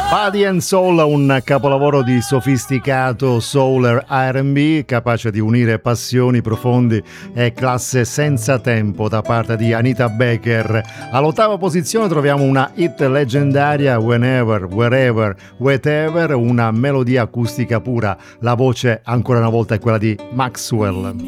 Body and Soul, un capolavoro di sofisticato soul R&B capace di unire passioni profondi e classe senza tempo da parte di Anita Baker. All'ottava posizione troviamo una hit leggendaria, Whenever, Wherever, Whatever, una melodia acustica pura. La voce ancora una volta è quella di Maxwell.